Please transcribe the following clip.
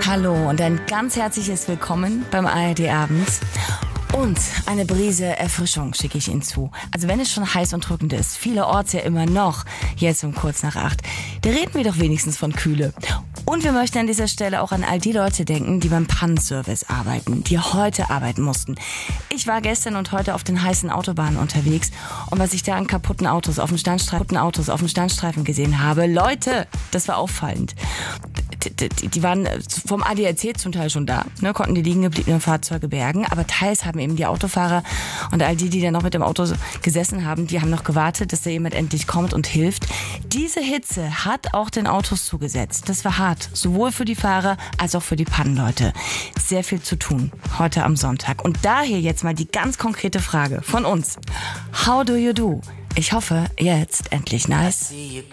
Hallo und ein ganz herzliches Willkommen beim ARD-Abend. Und eine Brise Erfrischung schicke ich Ihnen zu. Also wenn es schon heiß und drückend ist, vielerorts ja immer noch, jetzt um kurz nach 8, da reden wir doch wenigstens von Kühle. Und wir möchten an dieser Stelle auch an all die Leute denken, die beim Pannenservice arbeiten, die heute arbeiten mussten. Ich war gestern und heute auf den heißen Autobahnen unterwegs und was ich da an kaputten Autos auf dem Standstreifen gesehen habe, Leute, das war auffallend. Die waren vom ADAC zum Teil schon da, ne, konnten die liegen gebliebenen Fahrzeuge bergen, aber teils haben eben die Autofahrer und all die da noch mit dem Auto gesessen haben, die haben noch gewartet, dass da jemand endlich kommt und hilft. Diese Hitze hat auch den Autos zugesetzt. Das war hart, sowohl für die Fahrer als auch für die Pannenleute. Sehr viel zu tun heute am Sonntag. Und daher jetzt mal die ganz konkrete Frage von uns. How do you do? Ich hoffe, jetzt endlich nice.